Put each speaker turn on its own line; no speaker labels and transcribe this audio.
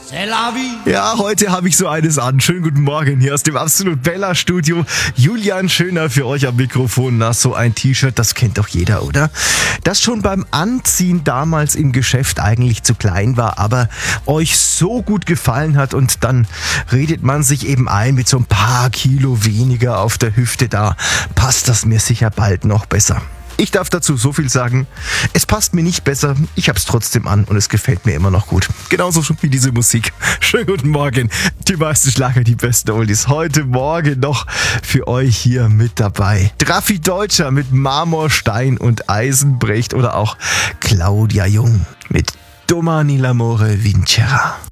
C'est la vie.
Ja, heute habe ich so eines an. Schönen guten Morgen hier aus dem Absolut Bella Studio. Julian Schöner für euch am Mikrofon. Na, so ein T-Shirt, das kennt doch jeder, oder? Das schon beim Anziehen damals im Geschäft eigentlich zu klein war, aber euch so gut gefallen hat und dann redet man sich eben ein mit so ein paar Kilo weniger auf der Hüfte, da passt das mir sicher bald noch besser. Ich darf dazu so viel sagen, es passt mir nicht besser, ich hab's trotzdem an und es gefällt mir immer noch gut. Genauso wie diese Musik. Schönen guten Morgen, die meisten Schlager, die besten Oldies. Heute Morgen noch für euch hier mit dabei. Raffi Deutscher mit Marmorstein und Eisenbrecht oder auch Claudia Jung mit Domani l'amore vincerà.